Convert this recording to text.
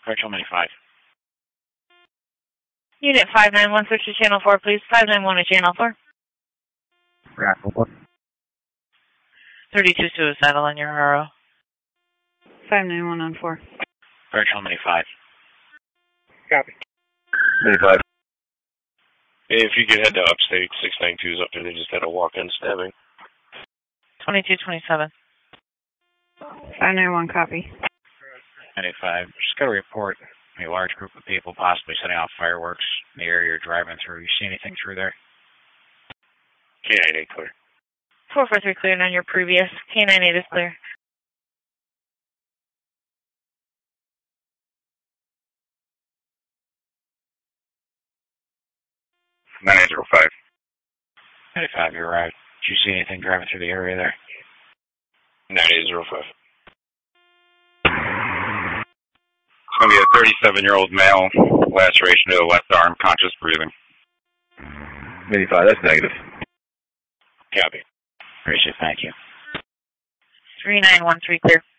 Virtual 95. Unit 591, switch to channel 4, please. 591 to channel 4. Raffle. 32 suicidal on your RO. 591 on 4. Virtual 95. Copy. 95. Hey, if you could head to upstate, 692's up there. They just had a walk-in stabbing. 2227. 591, copy. 95. Just got a report. A large group of people possibly setting off fireworks in the area you're driving through. You see anything through there? K98 clear. 443 cleared on your previous. K98 is clear. $9805. 95, you're right. Did you see anything driving through the area there? 9805. It's going to be a 37-year-old male, laceration to the left arm, conscious breathing. 85, that's negative. Copy. Appreciate it, thank you. 3913 clear.